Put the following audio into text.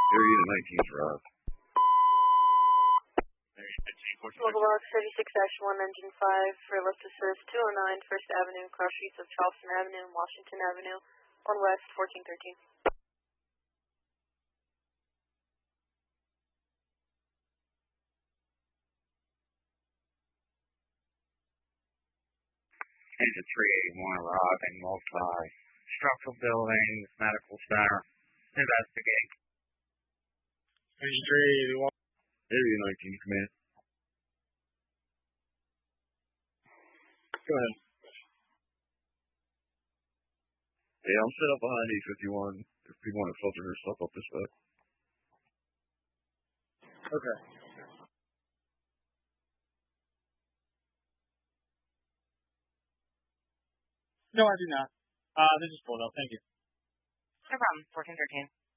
Area 19's Rob. Local log 36-1 engine 5 for lift assist 209 First Avenue, cross streets of Charleston Avenue and Washington Avenue, on west 1413. Engine 381 arriving multi-structural buildings, medical center. Investigate. Engine 381. Area 19 command. Go ahead. Hey, I'm set up behind E51 if we want to filter her stuff up this way. Okay. No, I do not. They just pulled up. Thank you. No problem. 1413.